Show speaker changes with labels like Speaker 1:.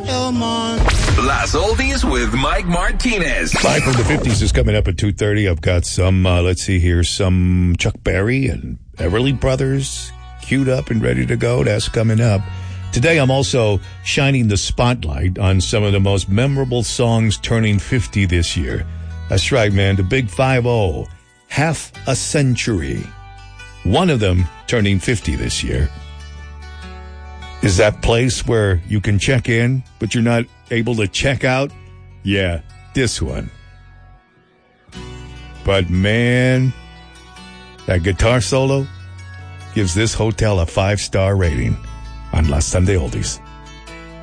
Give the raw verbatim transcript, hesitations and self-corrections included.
Speaker 1: Las Oldies with Mike Martinez.
Speaker 2: Live from the fifties is coming up at two thirty. I've got some, uh, let's see here, some Chuck Berry and Everly Brothers queued up and ready to go. That's coming up. Today I'm also shining the spotlight on some of the most memorable songs turning fifty this year. That's right, man. The Big five oh. Half a century. One of them turning fifty this year. Is that place where you can check in, but you're not able to check out? Yeah, this one. But man, that guitar solo gives this hotel a five-star rating on Las Sunday Oldies.